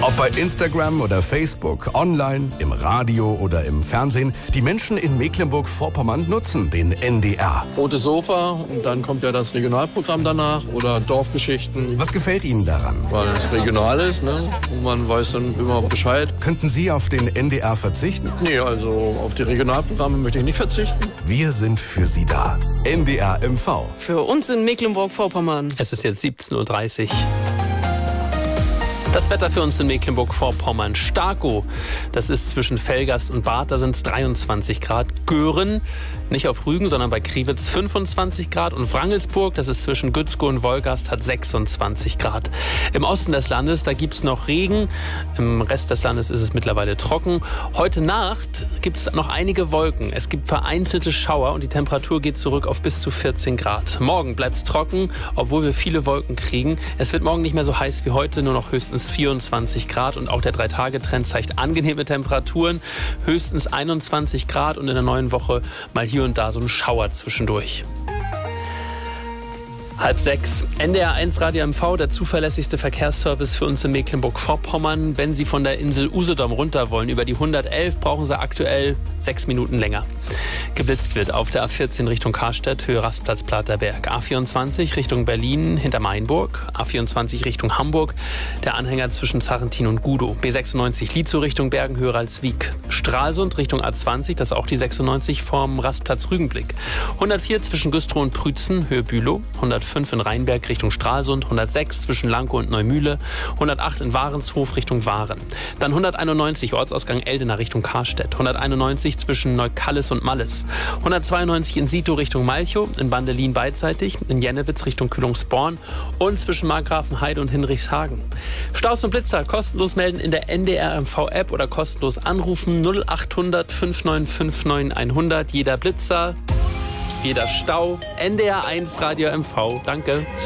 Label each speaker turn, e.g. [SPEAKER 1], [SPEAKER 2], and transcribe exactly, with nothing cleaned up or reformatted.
[SPEAKER 1] Ob bei Instagram oder Facebook, online, im Radio oder im Fernsehen, die Menschen in Mecklenburg-Vorpommern nutzen den N D R.
[SPEAKER 2] Rotes Sofa und dann kommt ja das Regionalprogramm danach oder Dorfgeschichten.
[SPEAKER 1] Was gefällt Ihnen daran?
[SPEAKER 2] Weil es regional ist, ne? Und man weiß dann immer Bescheid.
[SPEAKER 1] Könnten Sie auf den N D R verzichten?
[SPEAKER 2] Nee, also auf die Regionalprogramme möchte ich nicht verzichten.
[SPEAKER 1] Wir sind für Sie da. N D R M V.
[SPEAKER 3] Für uns in Mecklenburg-Vorpommern.
[SPEAKER 4] Es ist jetzt siebzehn Uhr dreißig. Das Wetter für uns in Mecklenburg-Vorpommern. Starkow, das ist zwischen Velgast und Barth, da sind es dreiundzwanzig Grad. Göhren, nicht auf Rügen, sondern bei Kriwitz fünfundzwanzig Grad. Und Wrangelsburg, das ist zwischen Gützkow und Wolgast, hat sechsundzwanzig Grad. Im Osten des Landes, da gibt es noch Regen. Im Rest des Landes ist es mittlerweile trocken. Heute Nacht gibt es noch einige Wolken. Es gibt vereinzelte Schauer und die Temperatur geht zurück auf bis zu vierzehn Grad. Morgen bleibt es trocken, obwohl wir viele Wolken kriegen. Es wird morgen nicht mehr so heiß wie heute, nur noch höchstens vierundzwanzig Grad und auch der drei Tage Trend zeigt angenehme Temperaturen, höchstens einundzwanzig Grad und in der neuen Woche mal hier und da so ein Schauer zwischendurch. Halb sechs. N D R eins Radio M V, der zuverlässigste Verkehrsservice für uns in Mecklenburg-Vorpommern. Wenn Sie von der Insel Usedom runter wollen, über die hundertelf, brauchen Sie aktuell sechs Minuten länger. Geblitzt wird auf der A vierzehn Richtung Karstedt, Höhe Rastplatz Platerberg. A vierundzwanzig Richtung Berlin, hinter Mainburg. A vierundzwanzig Richtung Hamburg, der Anhänger zwischen Sarrentin und Gudow. B sechsundneunzig Lietzow Richtung Bergen, Höhe Ralswiek. Stralsund Richtung A zwanzig, das ist auch die sechsundneunzig vom Rastplatz Rügenblick. hundertvier zwischen Güstrow und Prützen, Höhe Bülow. hundertfünf in Rheinberg Richtung Stralsund, hundertsechs zwischen Lankow und Neumühle, hundertacht in Warenshof Richtung Waren. Dann hunderteinundneunzig Ortsausgang Eldena Richtung Karstedt, hunderteinundneunzig zwischen Neukallis und Malles, hundertzweiundneunzig in Sito Richtung Malchow, in Bandelin beidseitig, in Jennewitz Richtung Kühlungsborn und zwischen Markgrafenheide und Hinrichshagen. Staus und Blitzer kostenlos melden in der N D R M V App oder kostenlos anrufen null achthundert fünf neun fünf neun hundert. Jeder Blitzer, jeder Stau, N D R eins Radio M V. Danke.